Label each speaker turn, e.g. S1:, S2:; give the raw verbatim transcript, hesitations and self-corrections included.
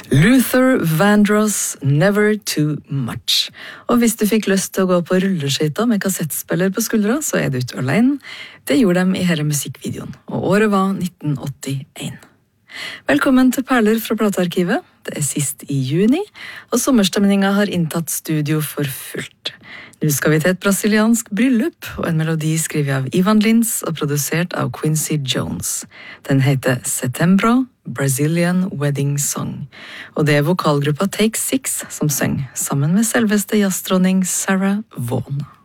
S1: Luther Vandross, Never Too Much. Og hvis du fikk lyst til å gå på rulleskøyter med kassettspiller på skuldra, så er du ikke alene. Det gjorde de i hele musikkvideoen, og året var nitten åttien. Velkommen til Perler fra platearkivet. Det er sist i juni, og sommerstemninga har inntatt studio for fullt. Nå skal vi til et brasiliansk bryllup, og en melodi skrevet av Ivan Lins og produsert av Quincy Jones. Den heter Setembro, Brazilian Wedding Song, og det er vokalgruppa Take Six som synger, sammen med selveste jazzdronning Sarah Vaughan.